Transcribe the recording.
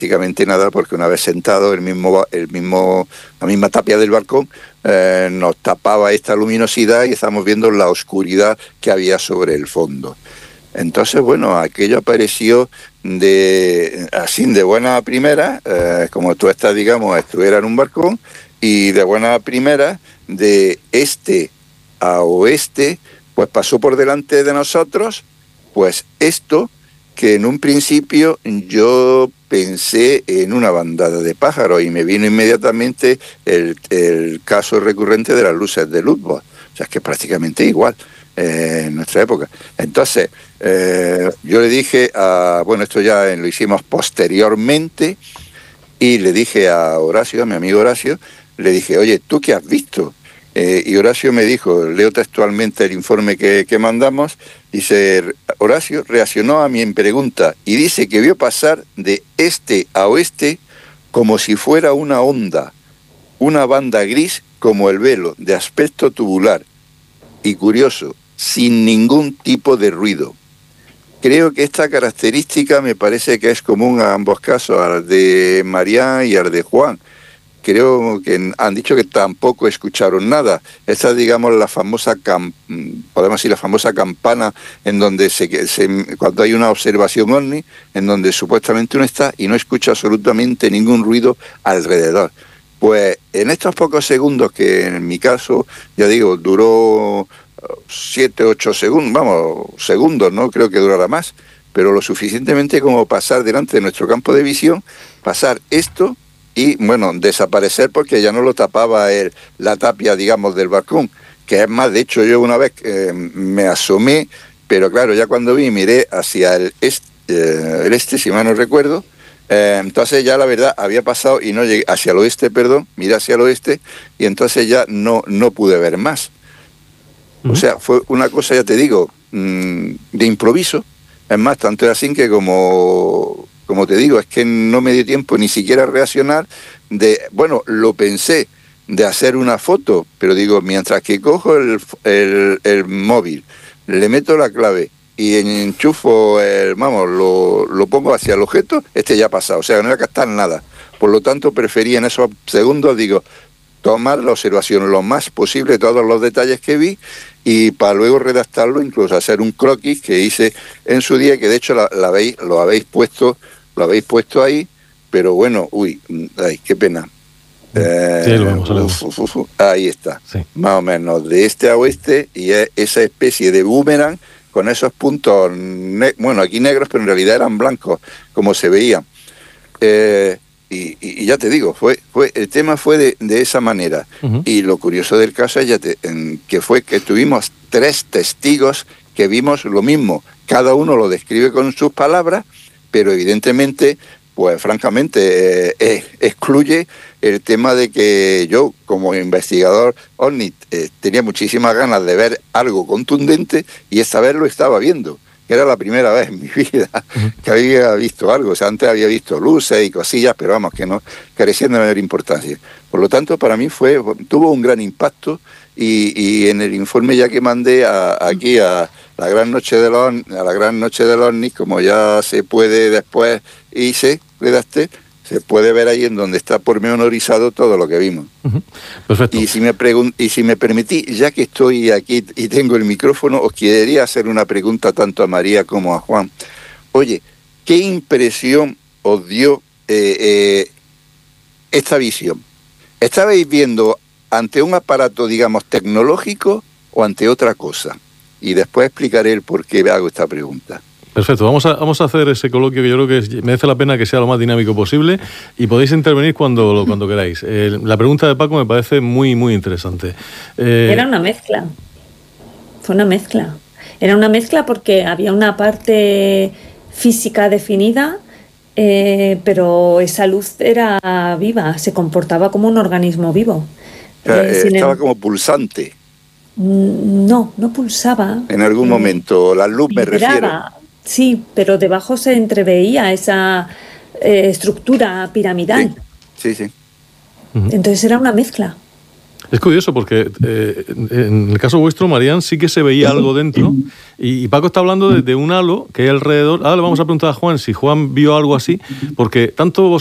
prácticamente nada, porque una vez sentado, la misma tapia del balcón nos tapaba esta luminosidad y estábamos viendo la oscuridad que había sobre el fondo. Entonces, bueno, aquello apareció así de buena primera, como tú estás, digamos, estuviera en un balcón, y de buena primera, de este a oeste, pues pasó por delante de nosotros, pues esto que en un principio yo pensé en una bandada de pájaros y me vino inmediatamente el caso recurrente de las luces de Lützow. O sea, es que es prácticamente igual en nuestra época. Entonces, yo le dije bueno, esto ya lo hicimos posteriormente, y le dije a Horacio, a mi amigo Horacio, le dije, oye, ¿tú qué has visto? Y Horacio me dijo, leo textualmente el informe que mandamos, dice, Horacio reaccionó a mi pregunta y dice que vio pasar de este a oeste como si fuera una onda, una banda gris como el velo, de aspecto tubular y curioso, sin ningún tipo de ruido. Creo que esta característica me parece que es común a ambos casos, al de María y al de Juan. Creo que han dicho que tampoco escucharon nada. Esta es, digamos, la famosa, podemos decir, la famosa campana en donde cuando hay una observación ovni, en donde supuestamente uno está y no escucha absolutamente ningún ruido alrededor. Pues en estos pocos segundos, que en mi caso, ya digo, duró 7, 8 segundos, segundos, no creo que durara más, pero lo suficientemente como pasar delante de nuestro campo de visión, pasar esto y, bueno, desaparecer porque ya no lo tapaba la tapia, digamos, del balcón, que es más, de hecho, yo una vez me asomé, pero claro, ya cuando miré hacia el este, si mal no recuerdo, entonces ya la verdad había pasado y no llegué, hacia el oeste, perdón, miré hacia el oeste y entonces ya no pude ver más. O sea, fue una cosa, ya te digo, de improviso. Es más, tanto es así que como te digo, es que no me dio tiempo ni siquiera a reaccionar bueno, lo pensé de hacer una foto, pero digo, mientras que cojo el móvil, le meto la clave y enchufo lo pongo hacia el objeto, ya ha pasado, o sea, no voy a captar nada. Por lo tanto, preferí en esos segundos, digo, tomar la observación lo más posible, todos los detalles que vi, y para luego redactarlo, incluso hacer un croquis que hice en su día, que de hecho lo habéis puesto ahí, pero bueno, ay, qué pena. Sí, lo vemos. Ahí está, sí. Más o menos de este a oeste, y esa especie de boomerang con esos puntos, bueno, aquí negros, pero en realidad eran blancos, como se veían. Y ya te digo, el tema fue de esa manera. Uh-huh. Y lo curioso del caso es que tuvimos 3 testigos que vimos lo mismo. Cada uno lo describe con sus palabras, pero evidentemente, pues francamente, excluye el tema de que yo, como investigador OVNI, tenía muchísimas ganas de ver algo contundente, y esta vez lo estaba viendo. Era la primera vez en mi vida que había visto algo. O sea, antes había visto luces y cosillas, pero vamos, que no carecían de mayor importancia. Por lo tanto, para mí tuvo un gran impacto, y en el informe ya que mandé aquí a la gran noche de los OVNIs, como ya se puede después redacté, se puede ver ahí en donde está pormenorizado todo lo que vimos. Uh-huh. Perfecto. Y si me permití, ya que estoy aquí y tengo el micrófono, os quería hacer una pregunta tanto a María como a Juan. Oye, ¿qué impresión os dio esta visión? ¿Estabais viendo ante un aparato, digamos, tecnológico o ante otra cosa? Y después explicaré el por qué hago esta pregunta. Perfecto, vamos a hacer ese coloquio que yo creo que merece la pena que sea lo más dinámico posible, y podéis intervenir cuando queráis. La pregunta de Paco me parece muy, muy interesante. Era una mezcla. Fue una mezcla. Era una mezcla porque había una parte física definida, pero esa luz era viva, se comportaba como un organismo vivo. Estaba como pulsante. No pulsaba. En algún momento, la luz me refiero. Sí, pero debajo se entreveía esa estructura piramidal. Sí. Entonces era una mezcla. Es curioso porque en el caso vuestro, Marián, sí que se veía algo dentro y Paco está hablando de un halo que hay alrededor. Ahora le vamos a preguntar a Juan si Juan vio algo así, porque tanto